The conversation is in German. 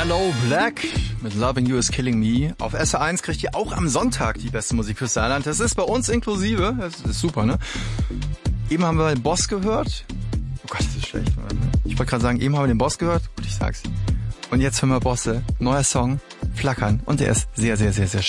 Hello Black mit Loving You Is Killing Me. Auf SR1 kriegt ihr auch am Sonntag die beste Musik fürs Saarland. Das ist bei uns inklusive. Das ist super, ne? Eben haben wir den Boss gehört. Oh Gott, das ist schlecht. Ich wollte gerade sagen, eben haben wir den Boss gehört. Gut, ich sag's. Und jetzt hören wir Bosse. Neuer Song, Flackern. Und der ist sehr, sehr, sehr, sehr schön.